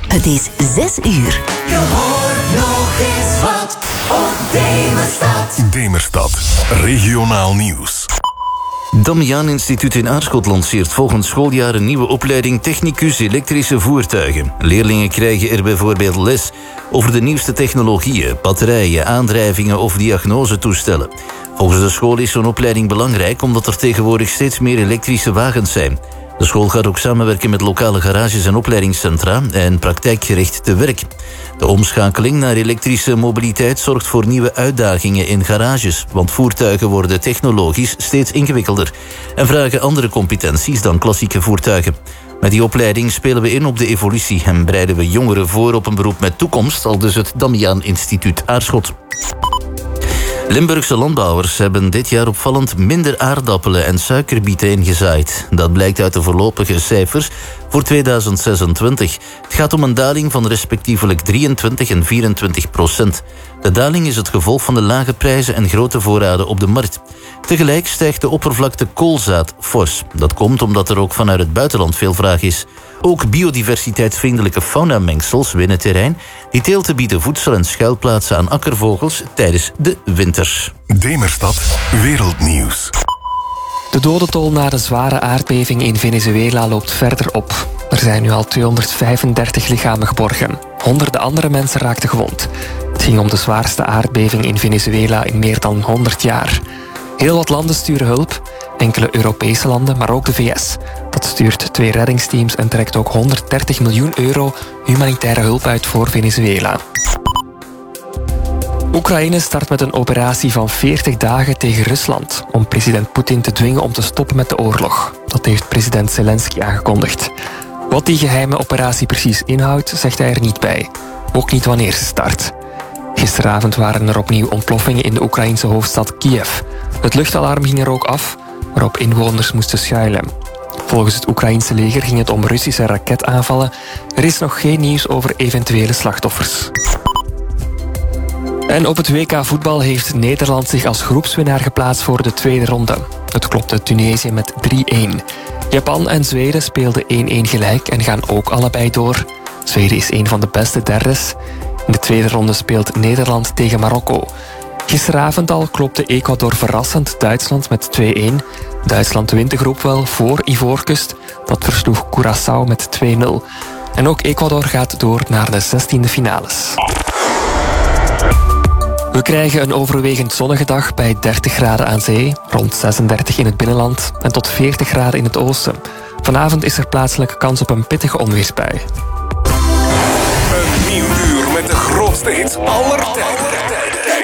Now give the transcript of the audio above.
Het is 6 uur. Je hoort nog eens wat op Demerstad. Demerstad, regionaal nieuws. Damiaan Instituut in Aarschot lanceert volgend schooljaar een nieuwe opleiding technicus elektrische voertuigen. Leerlingen krijgen er bijvoorbeeld les over de nieuwste technologieën, batterijen, aandrijvingen of diagnosetoestellen. Volgens de school is zo'n opleiding belangrijk omdat er tegenwoordig steeds meer elektrische wagens zijn. De school gaat ook samenwerken met lokale garages en opleidingscentra en praktijkgericht te werk. De omschakeling naar elektrische mobiliteit zorgt voor nieuwe uitdagingen in garages, want voertuigen worden technologisch steeds ingewikkelder en vragen andere competenties dan klassieke voertuigen. Met die opleiding spelen we in op de evolutie en bereiden we jongeren voor op een beroep met toekomst, aldus het Damiaan Instituut Aarschot. Limburgse landbouwers hebben dit jaar opvallend minder aardappelen en suikerbieten ingezaaid. Dat blijkt uit de voorlopige cijfers voor 2026. Het gaat om een daling van respectievelijk 23 en 24%. De daling is het gevolg van de lage prijzen en grote voorraden op de markt. Tegelijk stijgt de oppervlakte koolzaad fors. Dat komt omdat er ook vanuit het buitenland veel vraag is. Ook biodiversiteitsvriendelijke faunamengsels winnen terrein. Die teelten bieden voedsel en schuilplaatsen aan akkervogels tijdens de winter. Demerstad, wereldnieuws. De dodentol na de zware aardbeving in Venezuela loopt verder op. Er zijn nu al 235 lichamen geborgen. Honderden andere mensen raakten gewond. Het ging om de zwaarste aardbeving in Venezuela in meer dan 100 jaar. Heel wat landen sturen hulp. Enkele Europese landen, maar ook de VS. Dat stuurt 2 reddingsteams en trekt ook 130 miljoen euro humanitaire hulp uit voor Venezuela. Oekraïne start met een operatie van 40 dagen tegen Rusland om president Poetin te dwingen om te stoppen met de oorlog. Dat heeft president Zelensky aangekondigd. Wat die geheime operatie precies inhoudt, zegt hij er niet bij. Ook niet wanneer ze start. Gisteravond waren er opnieuw ontploffingen in de Oekraïnse hoofdstad Kiev. Het luchtalarm ging er ook af, waarop inwoners moesten schuilen. Volgens het Oekraïense leger ging het om Russische raketaanvallen. Er is nog geen nieuws over eventuele slachtoffers. En op het WK voetbal heeft Nederland zich als groepswinnaar geplaatst voor de tweede ronde. Het klopte Tunesië met 3-1. Japan en Zweden speelden 1-1 gelijk en gaan ook allebei door. Zweden is een van de beste derdes. In de tweede ronde speelt Nederland tegen Marokko. Gisteravond al klopte Ecuador verrassend Duitsland met 2-1. Duitsland wint de groep wel voor Ivoorkust. Dat versloeg Curaçao met 2-0. En ook Ecuador gaat door naar de 16e finales. We krijgen een overwegend zonnige dag bij 30 graden aan zee, rond 36 in het binnenland en tot 40 graden in het oosten. Vanavond is er plaatselijk kans op een pittige onweersbui. Een nieuw uur met de grootste hits aller tijden.